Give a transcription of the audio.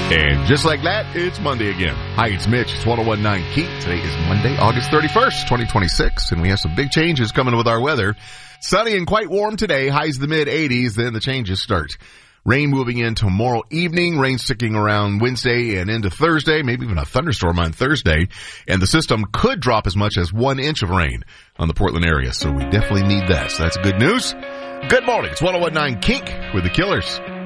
And just like that, it's Monday again. Hi, it's Mitch. It's 1019 Key. Today is Monday, August 31st, 2026, and we have some big changes coming with our weather. Sunny and quite warm today, highs the mid-80s, then the changes start. Rain moving in tomorrow evening, rain sticking around Wednesday and into Thursday, maybe even a thunderstorm on Thursday, and the system could drop as much as 1 inch of rain on the Portland area, so we definitely need that. So that's good news. Good morning. It's 1019 Kink with the Killers.